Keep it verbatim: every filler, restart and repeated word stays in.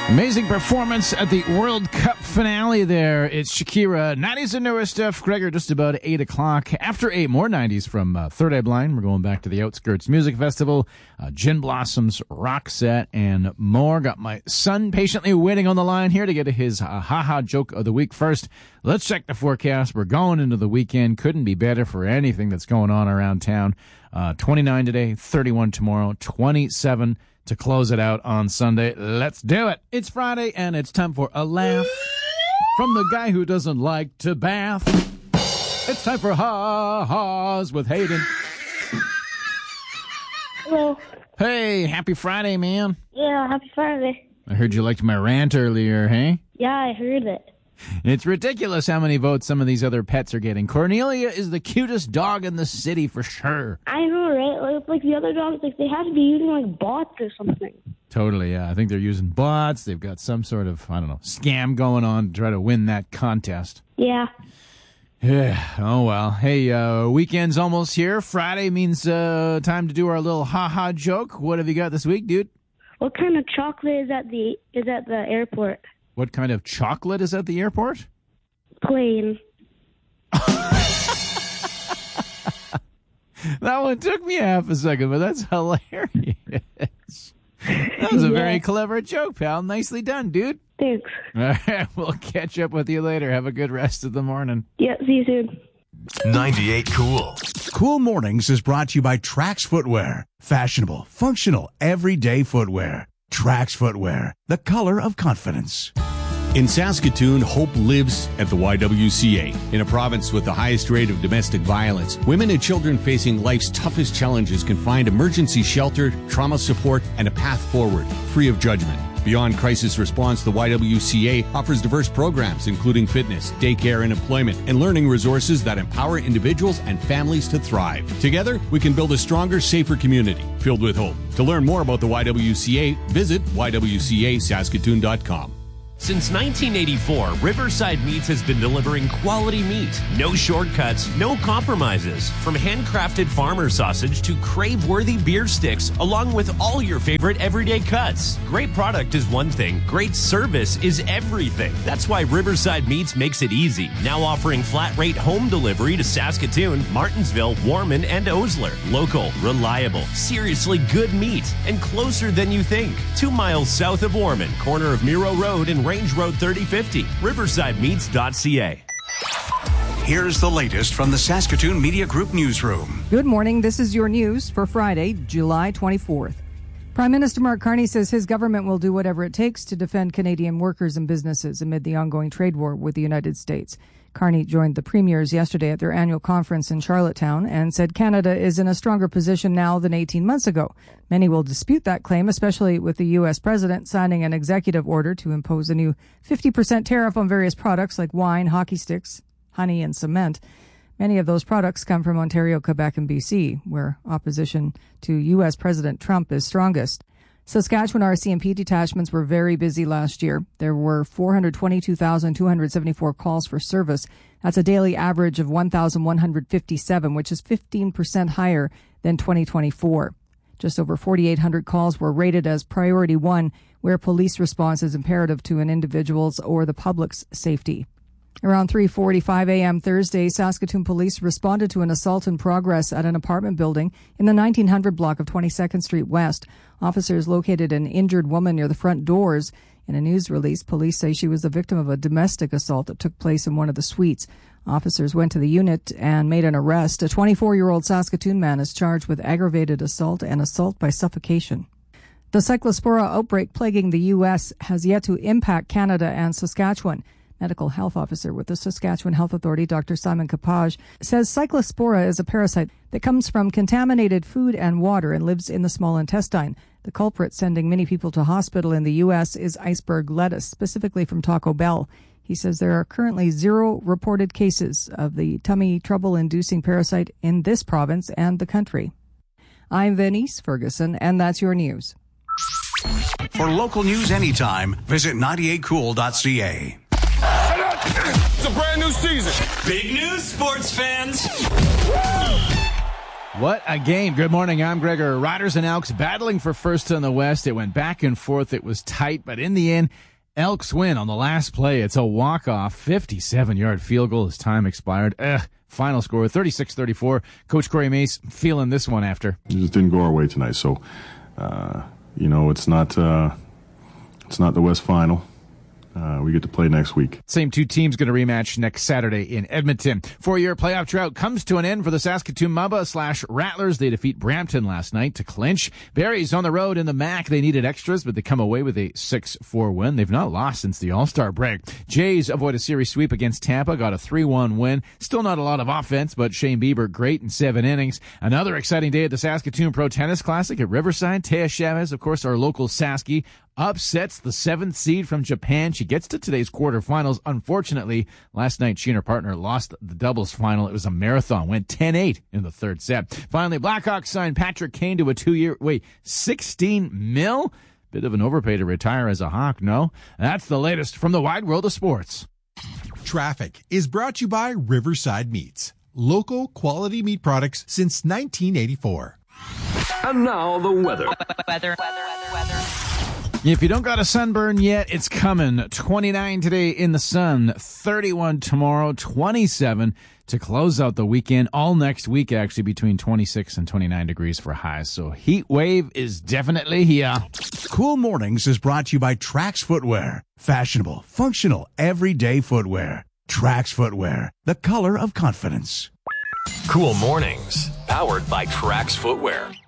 Amazing performance at the World Cup finale there. It's Shakira. nineties and newer stuff. Gregor, just about eight o'clock. After eight, more nineties from uh, Third Eye Blind. We're going back to the Outskirts Music Festival, uh, Gin Blossoms, Rock Set, and more. Got my son patiently waiting on the line here to get his uh, ha-ha joke of the week first. Let's check the forecast. We're going into the weekend. Couldn't be better for anything that's going on around town. Uh, twenty-nine today, thirty-one tomorrow, twenty-seven to close it out on Sunday. Let's do it. It's Friday, and it's time for a laugh from the guy who doesn't like to bath. It's time for ha-ha's with Hayden. Hello. Hey, happy Friday, man. Yeah, happy Friday. I heard you liked my rant earlier, hey? Yeah, I heard it. It's ridiculous how many votes some of these other pets are getting. Cornelia is the cutest dog in the city for sure. I know, right? Like, like the other dogs, like they have to be using like bots or something. Totally, yeah. I think they're using bots. They've got some sort of, I don't know, scam going on to try to win that contest. Yeah. Yeah. Oh, well. Hey, uh, weekend's almost here. Friday means uh, time to do our little ha-ha joke. What have you got this week, dude? What kind of chocolate is at the is at the airport? What kind of chocolate is at the airport? Plain. That one took me half a second, but that's hilarious. That was a yeah. very clever joke, pal. Nicely done, dude. Thanks. All right, we'll catch up with you later. Have a good rest of the morning. Yeah, see you soon. ninety-eight Cool. Cool Mornings is brought to you by Trax Footwear. Fashionable, functional, everyday footwear. Trax Footwear, the color of confidence. In Saskatoon, hope lives at the Y W C A. In a province with the highest rate of domestic violence, women and children facing life's toughest challenges can find emergency shelter, trauma support, and a path forward, free of judgment. Beyond crisis response, the Y W C A offers diverse programs, including fitness, daycare, and employment, and learning resources that empower individuals and families to thrive. Together, we can build a stronger, safer community filled with hope. To learn more about the Y W C A, visit y w c a saskatoon dot com. Since nineteen eighty-four, Riverside Meats has been delivering quality meat. No shortcuts, no compromises. From handcrafted farmer sausage to crave-worthy beer sticks, along with all your favorite everyday cuts. Great product is one thing, great service is everything. That's why Riverside Meats makes it easy. Now offering flat-rate home delivery to Saskatoon, Martinsville, Warman, and Osler. Local, reliable, seriously good meat, and closer than you think. Two miles south of Warman, corner of Miro Road and Range Road thirty fifty, riverside meats dot c a. Here's the latest from the Saskatoon Media Group newsroom. Good morning. This is your news for Friday, July twenty-fourth. Prime Minister Mark Carney says his government will do whatever it takes to defend Canadian workers and businesses amid the ongoing trade war with the United States. Carney joined the premiers yesterday at their annual conference in Charlottetown and said Canada is in a stronger position now than eighteen months ago. Many will dispute that claim, especially with the U S president signing an executive order to impose a new fifty percent tariff on various products like wine, hockey sticks, honey, and cement. Many of those products come from Ontario, Quebec, and B C, where opposition to U S President Trump is strongest. Saskatchewan R C M P detachments were very busy last year. There were four hundred twenty-two thousand two hundred seventy-four calls for service. That's a daily average of one thousand one hundred fifty-seven, which is fifteen percent higher than twenty twenty-four. Just over forty-eight hundred calls were rated as priority one, where police response is imperative to an individual's or the public's safety. Around three forty-five a.m. Thursday, Saskatoon police responded to an assault in progress at an apartment building in the nineteen hundred block of twenty-second Street West. Officers located an injured woman near the front doors. In a news release, police say she was the victim of a domestic assault that took place in one of the suites. Officers went to the unit and made an arrest. A twenty-four-year-old Saskatoon man is charged with aggravated assault and assault by suffocation. The Cyclospora outbreak plaguing the U S has yet to impact Canada and Saskatchewan. Medical health officer with the Saskatchewan Health Authority, Doctor Simon Capage, says Cyclospora is a parasite that comes from contaminated food and water and lives in the small intestine. The culprit sending many people to hospital in the U S is iceberg lettuce, specifically from Taco Bell. He says there are currently zero reported cases of the tummy trouble-inducing parasite in this province and the country. I'm Venice Ferguson, and that's your news. For local news anytime, visit ninety-eight cool dot c a. It's a brand new season. Big news, sports fans. What a game. Good morning. I'm Gregor. Riders and Elks battling for first in the West. It went back and forth. It was tight, but in the end, Elks win on the last play. It's a walk-off fifty-seven-yard field goal as time expired. Ugh. Final score, thirty-six thirty-four. Coach Corey Mace feeling this one after. It just didn't go our way tonight, so, uh, you know, it's not, uh, it's not the West Final. Uh, we get to play next week. Same two teams going to rematch next Saturday in Edmonton. Four-year playoff drought comes to an end for the Saskatoon Mubba slash Rattlers. They defeat Brampton last night to clinch. Barry's on the road in the M A C. They needed extras, but they come away with a six four win. They've not lost since the All-Star break. Jays avoid a series sweep against Tampa, got a three one win. Still not a lot of offense, but Shane Bieber great in seven innings. Another exciting day at the Saskatoon Pro Tennis Classic at Riverside. Taya Chavez, of course, our local Sasky, upsets the seventh seed from Japan. She gets to today's quarterfinals. Unfortunately, last night she and her partner lost the doubles final. It was a marathon. Went ten eight in the third set. Finally, Blackhawks signed Patrick Kane to a two-year, wait, sixteen mil? Bit of an overpay to retire as a Hawk, no? That's the latest from the wide world of sports. Traffic is brought to you by Riverside Meats. Local quality meat products since nineteen eighty-four. And now the weather. Weather, weather, weather, weather. If you don't got a sunburn yet, it's coming. twenty-nine today in the sun, thirty-one tomorrow, twenty-seven to close out the weekend. All next week, actually, between twenty-six and twenty-nine degrees for highs. So heat wave is definitely here. Cool Mornings is brought to you by Trax Footwear. Fashionable, functional, everyday footwear. Trax Footwear, the color of confidence. Cool Mornings, powered by Trax Footwear.